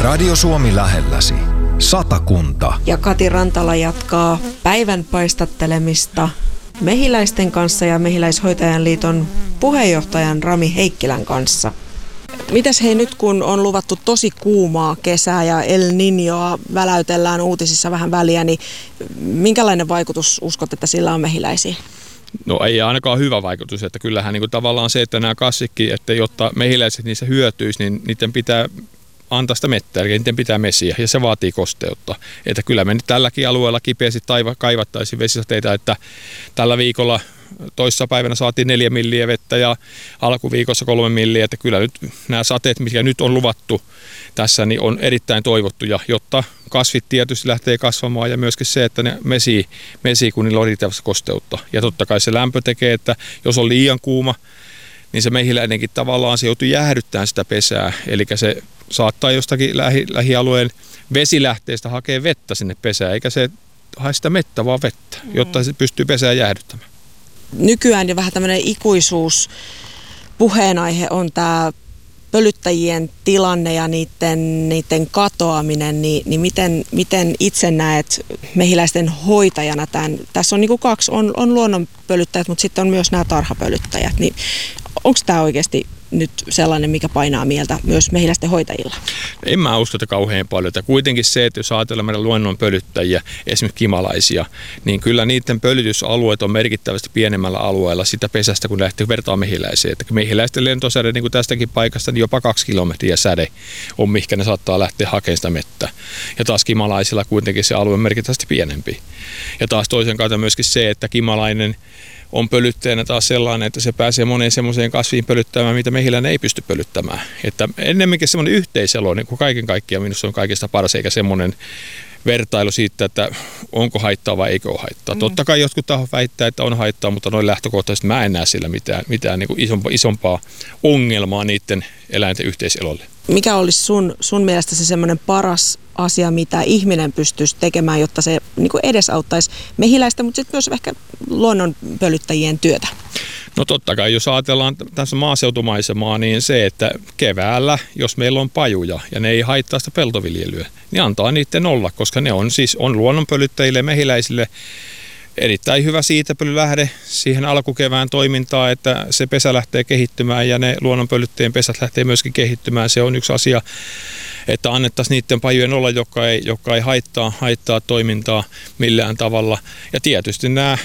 Radio Suomi lähelläsi. Satakunta. Ja Kati Rantala jatkaa päivän paistattelemista mehiläisten kanssa ja Mehiläishoitajan liiton puheenjohtajan Rami Heikkilän kanssa. Mitäs hei nyt, kun on luvattu tosi kuumaa kesää ja El Niñoa väläytellään uutisissa vähän väliä, niin minkälainen vaikutus uskot, että sillä on mehiläisiin? No ei ainakaan hyvä vaikutus, että kyllähän niin kuin tavallaan se, että nämä kasvikki, että jotta mehiläiset niissä hyötyisi, niin niiden pitää antaa sitä mettää, eli niiden pitää mesiä, ja se vaatii kosteutta. Että kyllä me nyt tälläkin alueella kipeästi kaivattaisiin vesisateita, että tällä viikolla toissapäivänä saatiin 4 milliä vettä ja alkuviikossa 3 milliä, että kyllä nyt nämä sateet, mitkä nyt on luvattu tässä, niin on erittäin toivottuja, jotta kasvit tietysti lähtee kasvamaan ja myöskin se, että ne mesii kun niillä on riittävästi kosteutta. Ja totta kai se lämpö tekee, että jos on liian kuuma, niin se mehiläinenkin tavallaan se joutuu jäähdyttämään sitä pesää, eli se saattaa jostakin lähialueen vesilähteestä hakea vettä sinne pesään, eikä se hae sitä mettä, vaan vettä, jotta se pystyy pesää jäähdyttämään. Nykyään ja vähän tämmöinen ikuisuus puheenaihe on tämä pölyttäjien tilanne ja niiden katoaminen, niin miten itse näet mehiläisten hoitajana tämän? Tässä on niin kuin kaksi, on luonnonpölyttäjät, mutta sitten on myös nämä tarhapölyttäjät. Niin onko tämä oikeasti nyt sellainen, mikä painaa mieltä myös mehiläisten hoitajilla? En mä usko, että kauhean paljon. Että kuitenkin se, että jos ajatellaan meidän luonnonpölyttäjiä, esimerkiksi kimalaisia, niin kyllä niiden pölytysalueet on merkittävästi pienemmällä alueella sitä pesästä, kun lähtee vertaa mehiläisiin. Että mehiläisten lentosäde, niin kuin tästäkin paikasta, niin jopa 2 kilometriä säde on, mihinkä ne saattaa lähteä hakemaan sitä mettä. Ja taas kimalaisilla kuitenkin se alue on merkittävästi pienempi. Ja taas toisen kautta myöskin se, että kimalainen on pölyttäjänä taas sellainen, että se pääsee moneen semmoiseen kasviin pölyttämään, mitä mehiläinen ei pysty pölyttämään. Että ennemminkin semmoinen yhteiselo, niin kuin kaiken kaikkiaan minusta on kaikista paras, eikä semmoinen vertailu siitä, että onko haittaa vai eikö ole haittaa. Totta kai jotkut tahot väittää, että on haittaa, mutta noin lähtökohtaisesti mä en näe sillä mitään niin kuin isompaa ongelmaa niiden eläinten yhteiselolle. Mikä olisi sun mielestä se semmoinen paras asia, mitä ihminen pystyisi tekemään, jotta se niin kuin edesauttaisi mehiläistä, mutta sitten myös ehkä luonnonpölyttäjien työtä? No totta kai, jos ajatellaan tässä maaseutumaisemaa, niin se, että keväällä, jos meillä on pajuja ja ne ei haittaa sitä peltoviljelyä, niin antaa niiden olla, koska ne on luonnonpölyttäjille ja mehiläisille erittäin hyvä siitepölylähde siihen alkukevään toimintaan, että se pesä lähtee kehittymään ja ne luonnonpölyttäjien pesät lähtee myöskin kehittymään. Se on yksi asia, että annettaisiin niiden pajujen olla, jotka ei haittaa toimintaa millään tavalla. Ja tietysti nämä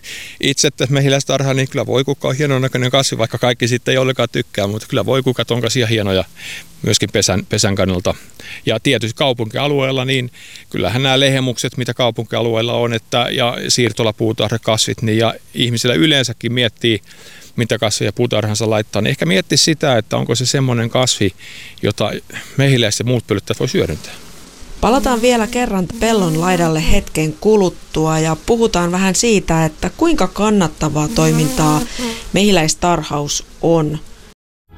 itse mehiläistarha, niin kyllä voikukka on hienon näköinen kasvi, vaikka kaikki sitten ei ollenkaan tykkää, mutta kyllä voikukat on kanssa hienoja myöskin pesän kannalta. Ja tietysti kaupunkialueella, niin kyllähän nämä lehemukset, mitä kaupunkialueella on, ja siirtolapuutarhakasvit, niin ja ihmisillä yleensäkin miettii, mitä kasveja puutarhansa laittaa, niin ehkä miettii sitä, että onko se semmoinen kasvi, jota mehiläiset ja muut pölyttäjät voi hyödyntää. Palataan vielä kerran pellon laidalle hetken kuluttua ja puhutaan vähän siitä, että kuinka kannattavaa toimintaa mehiläistarhaus on